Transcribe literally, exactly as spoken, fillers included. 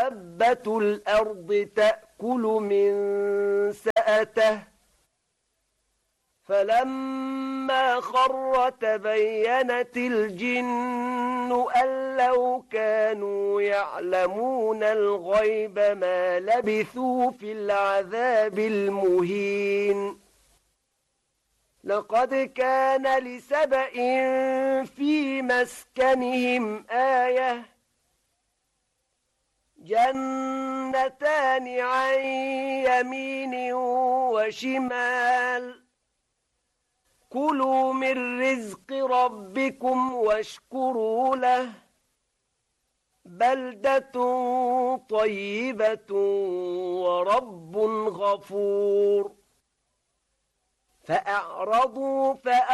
دابة الأرض تأكل من سأته فلما خر تبينت الجن أن لو كانوا يعلمون الغيب ما لبثوا في العذاب المهين لقد كان لسبإ في مسكنهم آية جنتان عن يمين وشمال كلوا من رزق ربكم واشكروا له بلدة طيبة ورب غفور فأعرضوا فأعرضوا